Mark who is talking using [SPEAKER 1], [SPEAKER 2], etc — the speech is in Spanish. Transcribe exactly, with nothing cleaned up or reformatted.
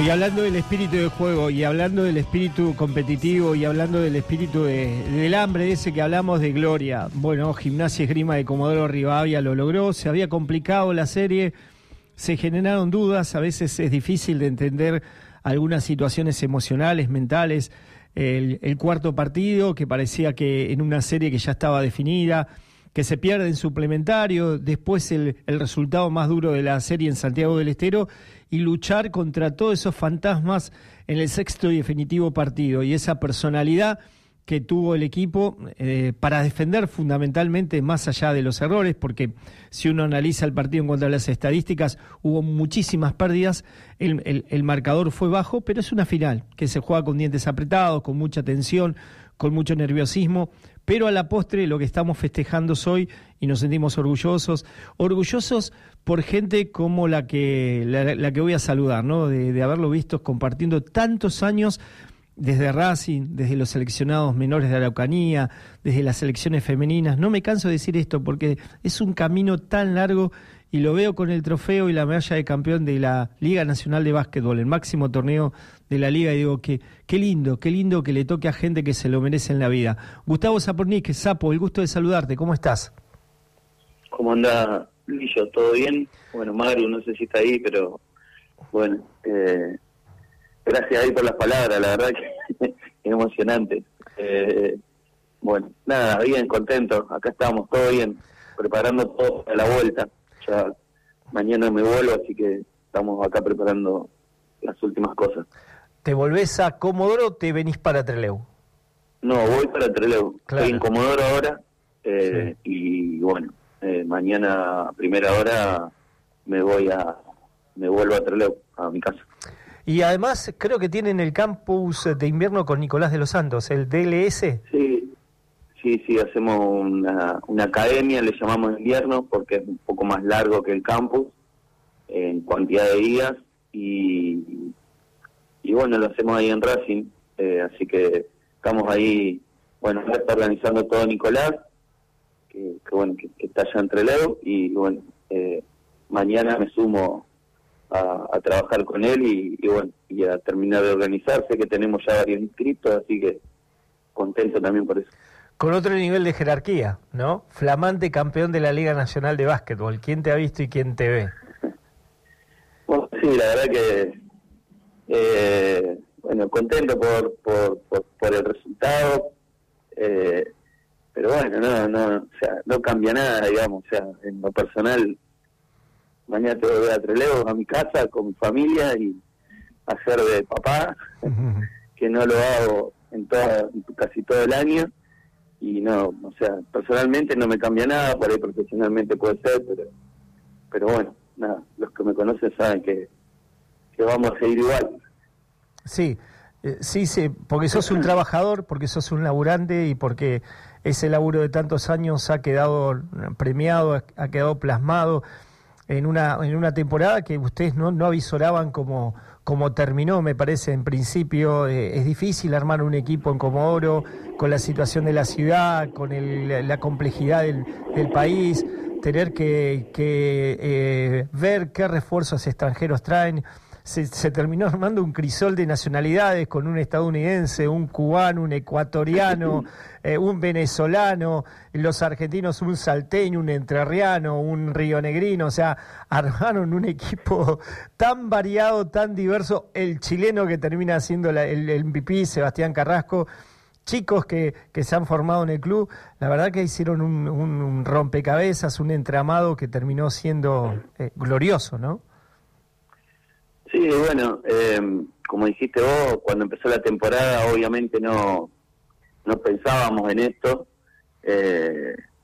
[SPEAKER 1] y hablando del espíritu de juego, y hablando del espíritu competitivo, y hablando del espíritu de, del hambre ese que hablamos de gloria, bueno, Gimnasia Esgrima de Comodoro Rivadavia lo logró, se había complicado la serie, se generaron dudas, a veces es difícil de entender algunas situaciones emocionales, mentales, el, el cuarto partido, que parecía que en una serie que ya estaba definida, que se pierde en suplementario, después el, el resultado más duro de la serie en Santiago del Estero, y luchar contra todos esos fantasmas en el sexto y definitivo partido, y esa personalidad que tuvo el equipo eh, para defender fundamentalmente más allá de los errores, porque si uno analiza el partido en cuanto a las estadísticas, hubo muchísimas pérdidas, el, el, el marcador fue bajo, pero es una final que se juega con dientes apretados, con mucha tensión, con mucho nerviosismo, pero a la postre lo que estamos festejando es hoy y nos sentimos orgullosos, orgullosos por gente como la que la, la que voy a saludar, ¿no? De, de haberlo visto compartiendo tantos años desde Racing, desde los seleccionados menores de Araucanía, desde las selecciones femeninas. No me canso de decir esto porque es un camino tan largo y lo veo con el trofeo y la medalla de campeón de la Liga Nacional de Básquetbol, el máximo torneo de la Liga, y digo que qué lindo, qué lindo que le toque a gente que se lo merece en la vida. Gustavo Sapornik, Sapo, el gusto de saludarte, ¿cómo estás?
[SPEAKER 2] ¿Cómo anda, Lillo? ¿Todo bien? Bueno, Maru, no sé si está ahí, pero bueno, eh, gracias ahí por las palabras, la verdad que es emocionante. Eh, bueno, nada, bien, contento, acá estamos, todo bien, preparando todo para la vuelta. Ya mañana me vuelvo, así que estamos acá preparando las últimas cosas.
[SPEAKER 1] ¿Te volvés a Comodoro o te venís para Trelew?
[SPEAKER 2] No, voy para Trelew.
[SPEAKER 1] Claro.
[SPEAKER 2] Estoy en Comodoro ahora, eh, sí. Y bueno, eh, mañana a primera hora me voy a, me vuelvo a Trelew, a mi casa.
[SPEAKER 1] Y además creo que tienen el campus de invierno con Nicolás de los Santos, el D L S.
[SPEAKER 2] Sí, sí, sí, hacemos una, una academia, le llamamos invierno, porque es un poco más largo que el campus, en cantidad de días, y, y bueno, lo hacemos ahí en Racing, eh, así que estamos ahí, bueno, ahora está organizando todo Nicolás, que, que bueno, que, que está allá en Trelew, y bueno, eh, mañana me sumo A, a trabajar con él y, y bueno, y a terminar de organizarse, que tenemos ya varios inscritos, así que contento también por eso.
[SPEAKER 1] Con otro nivel de jerarquía, ¿no? Flamante campeón de la Liga Nacional de Básquetbol. ¿Quién te ha visto y quién te ve?
[SPEAKER 2] Bueno, sí, la verdad que eh, bueno, contento por, por, por, por el resultado, eh, pero bueno, no, no, o sea, no cambia nada, digamos, o sea, en lo personal, mañana te voy a Trelew, a mi casa, con mi familia, y hacer de papá, uh-huh. que no lo hago en toda, casi todo el año, y no, o sea, personalmente no me cambia nada, por ahí profesionalmente puede ser, pero pero bueno, nada, los que me conocen saben que, que vamos a seguir igual.
[SPEAKER 1] Sí, eh, sí, sí, porque sos un trabajador, porque sos un laburante, y porque ese laburo de tantos años ha quedado premiado, ha quedado plasmado en una en una temporada que ustedes no, no avisoraban como, como terminó, me parece, en principio. Eh, es difícil armar un equipo en Comodoro, con la situación de la ciudad, con el, la complejidad del, del país, tener que, que eh, ver qué refuerzos extranjeros traen. Se, se terminó armando un crisol de nacionalidades, con un estadounidense, un cubano, un ecuatoriano, eh, un venezolano, los argentinos un salteño, un entrerriano, un rionegrino. O sea, armaron un equipo tan variado, tan diverso. El chileno que termina siendo la, el, el M V P, Sebastián Carrasco, chicos que, que se han formado en el club. La verdad que hicieron un, un, un rompecabezas, un entramado que terminó siendo eh, glorioso, ¿no?
[SPEAKER 2] Sí, bueno, eh, como dijiste vos, cuando empezó la temporada obviamente no no pensábamos en esto, eh,